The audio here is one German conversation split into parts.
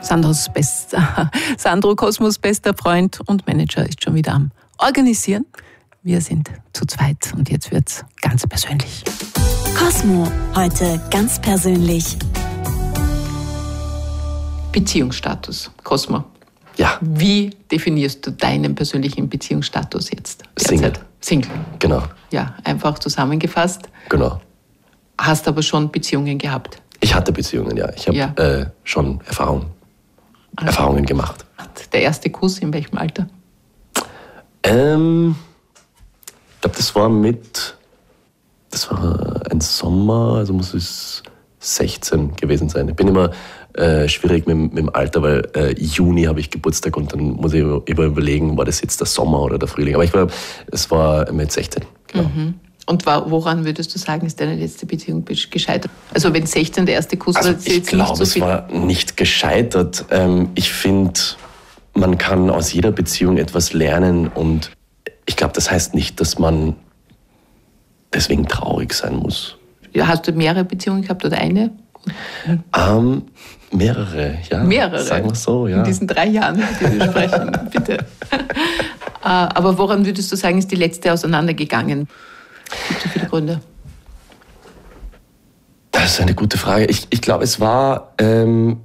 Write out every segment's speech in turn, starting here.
Sandro Cosmos bester Freund und Manager ist schon wieder am Organisieren. Wir sind zu zweit und jetzt wird's ganz persönlich. Cosmo, heute ganz persönlich. Beziehungsstatus, Cosmo. Ja. Wie definierst du deinen persönlichen Beziehungsstatus jetzt? Single. Single. Genau. Ja, einfach zusammengefasst. Genau. Hast aber schon Beziehungen gehabt? Ich hatte Beziehungen, ja. Ich habe schon Erfahrungen gemacht. Der erste Kuss in welchem Alter? Ich glaube, das war ein Sommer, also muss es 16 gewesen sein. Ich bin immer schwierig mit dem Alter, weil Juni habe ich Geburtstag und dann muss ich immer überlegen, war das jetzt der Sommer oder der Frühling. Aber ich glaube, es war mit 16. Genau. Mhm. Und woran würdest du sagen, ist deine letzte Beziehung gescheitert? Also wenn 16 der erste Kuss Also war, ich glaube, es war nicht gescheitert. Ich finde, man kann aus jeder Beziehung etwas lernen und ich glaube, das heißt nicht, dass man deswegen traurig sein muss. Hast du mehrere Beziehungen gehabt oder eine? Mehrere, ja. Mehrere? Sagen wir so, ja. In diesen 3 Jahren, die wir sprechen, bitte. Aber woran würdest du sagen, ist die letzte auseinandergegangen? Gibt es viele Gründe? Das ist eine gute Frage. Ich glaube, es war, weil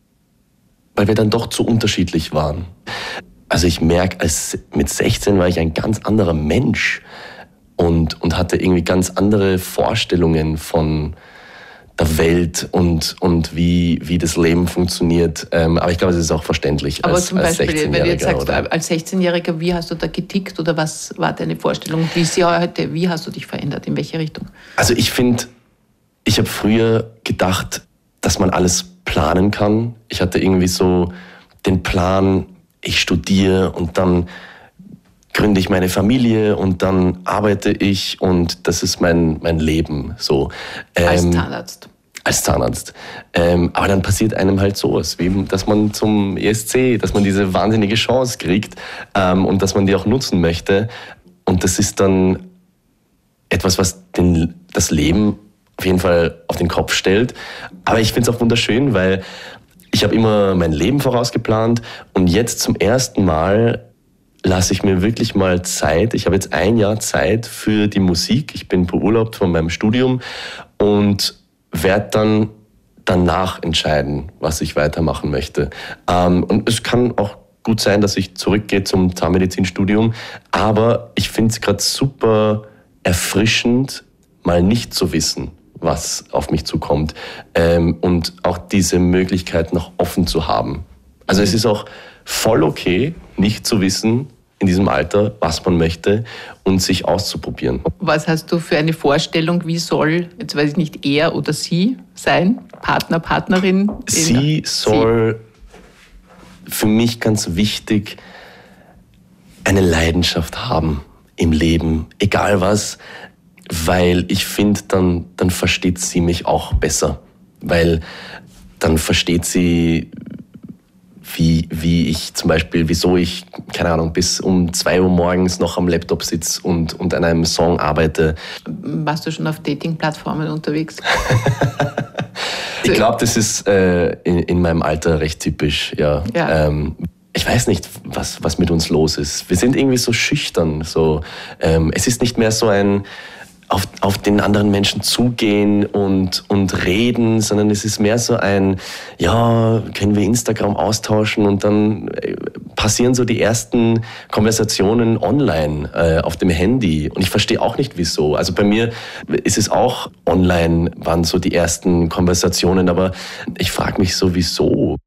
wir dann doch zu unterschiedlich waren. Also ich merke, mit 16 war ich ein ganz anderer Mensch und hatte irgendwie ganz andere Vorstellungen von der Welt und wie das Leben funktioniert. Aber ich glaube, es ist auch verständlich. Aber zum Beispiel, wenn du jetzt sagst, oder? als 16-Jähriger, wie hast du da getickt oder was war deine Vorstellung? Wie ist sie heute? Wie hast du dich verändert? In welche Richtung? Also ich finde, ich habe früher gedacht, dass man alles planen kann. Ich hatte irgendwie so den Plan, ich studiere und dann gründe ich meine Familie und dann arbeite ich und das ist mein Leben. So. Als Zahnarzt? Als Zahnarzt. Aber dann passiert einem halt sowas, wie dass man zum ESC, dass man diese wahnsinnige Chance kriegt und dass man die auch nutzen möchte. Und das ist dann etwas, was das Leben auf jeden Fall auf den Kopf stellt. Aber ich finde es auch wunderschön, weil ich habe immer mein Leben vorausgeplant und jetzt zum ersten Mal lasse ich mir wirklich mal Zeit. Ich habe jetzt 1 Jahr Zeit für die Musik. Ich bin beurlaubt von meinem Studium und werde dann danach entscheiden, was ich weitermachen möchte. Und es kann auch gut sein, dass ich zurückgehe zum Zahnmedizinstudium, aber ich finde es gerade super erfrischend, mal nicht zu wissen, was auf mich zukommt und auch diese Möglichkeit noch offen zu haben. Also es ist auch voll okay, nicht zu wissen in diesem Alter, was man möchte und sich auszuprobieren. Was hast du für eine Vorstellung, wie soll, jetzt weiß ich nicht, er oder sie sein? Partner, Partnerin? Sie soll für mich ganz wichtig eine Leidenschaft haben im Leben, egal was, weil ich finde, dann versteht sie mich auch besser, weil dann versteht sie, wie ich zum Beispiel, wieso ich, keine Ahnung, bis um 2 Uhr morgens noch am Laptop sitze und an einem Song arbeite. Warst du schon auf Dating-Plattformen unterwegs? Ich glaube, das ist in meinem Alter recht typisch, ja. Ich weiß nicht, was mit uns los ist. Wir sind irgendwie so schüchtern. So, es ist nicht mehr so ein auf den anderen Menschen zugehen und reden, sondern es ist mehr so ein, ja, können wir Instagram austauschen und dann passieren so die ersten Konversationen online auf dem Handy und ich verstehe auch nicht, wieso. Also bei mir ist es auch online, waren so die ersten Konversationen, aber ich frage mich so, wieso?